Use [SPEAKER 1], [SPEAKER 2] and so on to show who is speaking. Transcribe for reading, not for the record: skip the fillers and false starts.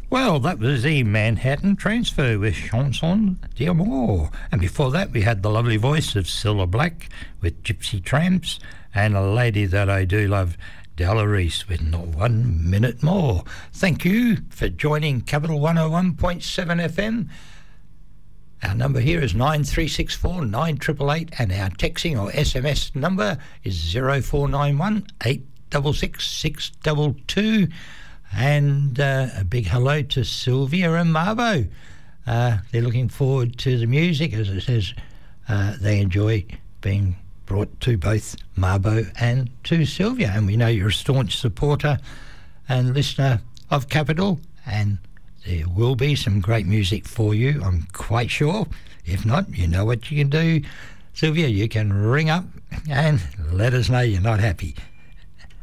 [SPEAKER 1] Well, that was the Manhattan Transfer with Chanson d'Amour. And before that, we had the lovely voice of Cilla Black with Gypsy Tramps, and a lady that I do love, Della Reese, with Not 1 Minute More. Thank you for joining Capital 101.7 FM. Our number here is 9364 9888, and our texting or SMS number is 0491 866 622. And a big hello to Sylvia and Marbo. They're looking forward to the music. As it says, they enjoy being brought to both Marbo and to Sylvia. And we know you're a staunch supporter and listener of Capital, and there will be some great music for you, I'm quite sure. If not, you know what you can do. Sylvia, you can ring up and let us know you're not happy.